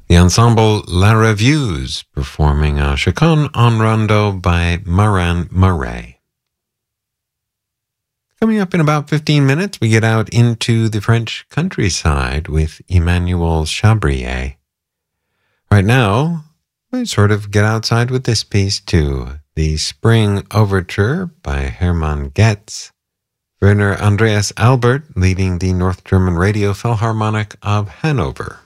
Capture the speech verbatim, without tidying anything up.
The ensemble La Revues performing a Chaconne en Rondo by Maran Marais. Coming up in about fifteen minutes, we get out into the French countryside with Emmanuel Chabrier. Right now, we sort of get outside with this piece too. The Spring Overture by Hermann Goetz. Werner Andreas Albert leading the North German Radio Philharmonic of Hanover.